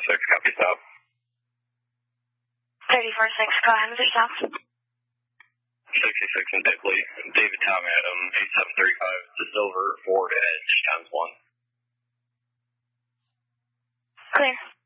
copy stop. 34-6, go ahead with your stop. 66 in Bickley, David Tom Adam, 8735, the Silver, Ford Edge, times 1. Clear.